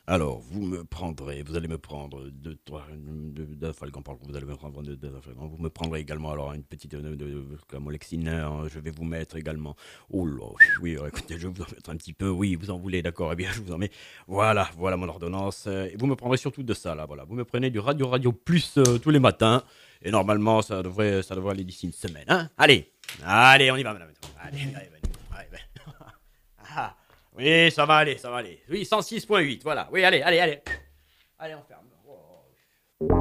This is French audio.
Alors, vous allez me prendre d'Afalgan, pardon, vous allez me prendre d'Afalgan. Vous me prendrez également alors une petite camolexine. Je vais vous mettre également. Oh là, oui, écoutez, je vais vous en mettre un petit peu. Oui, vous en voulez, d'accord. Eh bien, je vous en mets. Voilà, voilà mon ordonnance. Et vous me prendrez surtout de ça là. Voilà, vous me prenez du Radio Plus tous les matins. Et normalement, ça devrait aller d'ici une semaine. Hein, allez, allez, on y va, madame. Allez, allez, allez, allez, allez. Ah. Oui, ça va aller, ça va aller. Oui, 106,8, voilà. Oui, allez, allez, allez. Allez, on ferme.